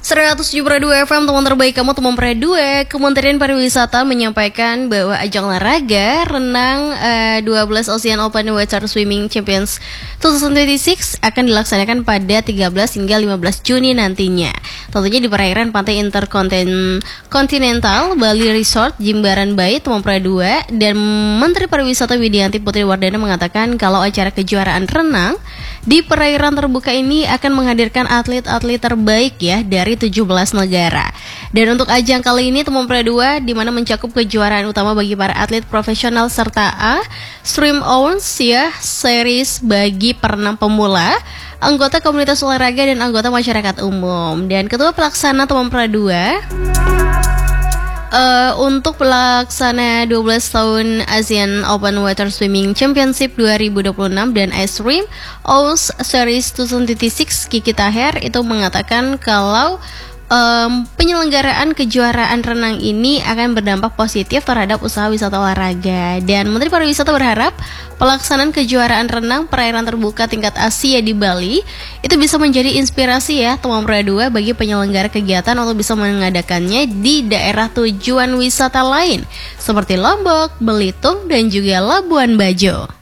107,2 FM, teman terbaik kamu, teman Pre2. Kementerian Pariwisata menyampaikan bahwa ajang olahraga renang 12 Ocean Open Water Swimming Champions 2026 akan dilaksanakan pada 13 hingga 15 Juni nantinya. Tentunya di perairan pantai Interkontinental Bali Resort, Jimbaran Bay, teman Pre2. Dan Menteri Pariwisata Widianti Putri Wardana mengatakan kalau acara kejuaraan renang di perairan terbuka ini akan menghadirkan atlet-atlet terbaik ya dari 17 negara. Dan untuk ajang kali ini teman Pre2 di mana mencakup kejuaraan utama bagi para atlet profesional serta Stream Owns ya, series bagi perenang pemula, anggota komunitas olahraga dan anggota masyarakat umum. Dan ketua pelaksana teman Pre2 untuk pelaksana 12 tahun Asian Open Water Swimming Championship 2026 dan Stream Owns Series 2026, Kiki Taher itu mengatakan kalau penyelenggaraan kejuaraan renang ini akan berdampak positif terhadap usaha wisata olahraga. Dan Menteri Pariwisata berharap pelaksanaan kejuaraan renang perairan terbuka tingkat Asia di Bali itu bisa menjadi inspirasi ya teman Pre2 bagi penyelenggara kegiatan untuk bisa mengadakannya di daerah tujuan wisata lain seperti Lombok, Belitung, dan juga Labuan Bajo.